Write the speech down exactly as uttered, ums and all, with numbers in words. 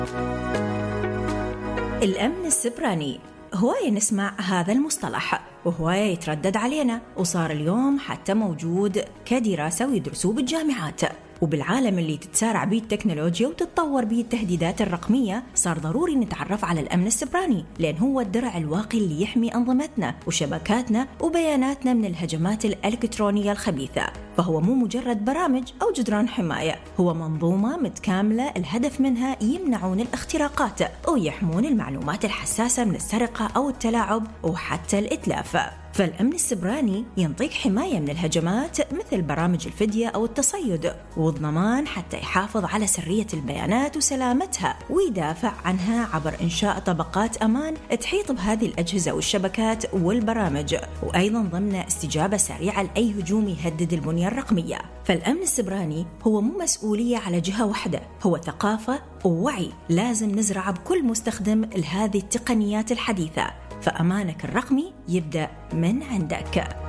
الأمن السبراني هواية نسمع هذا المصطلح وهواية يتردد علينا، وصار اليوم حتى موجود كدراسة ويدرسوه بالجامعات. وبالعالم اللي تتسارع به التكنولوجيا وتتطور به التهديدات الرقمية، صار ضروري نتعرف على الأمن السبراني، لأن هو الدرع الواقي اللي يحمي أنظمتنا وشبكاتنا وبياناتنا من الهجمات الإلكترونية الخبيثة. فهو مو مجرد برامج أو جدران حماية، هو منظومة متكاملة الهدف منها يمنعون الاختراقات ويحمون المعلومات الحساسة من السرقة أو التلاعب وحتى الإتلاف. فالأمن السبراني ينطيك حماية من الهجمات مثل برامج الفدية أو التصيد، والضمان حتى يحافظ على سرية البيانات وسلامتها، ويدافع عنها عبر إنشاء طبقات أمان تحيط بهذه الأجهزة والشبكات والبرامج، وأيضا ضمن استجابة سريعة لأي هجوم يهدد البنية الرقمية. فالأمن السبراني هو مو مسؤولية على جهة واحدة، هو ثقافة ووعي لازم نزرعه بكل مستخدم لهذه التقنيات الحديثة. فأمانك الرقمي يبدأ من عندك.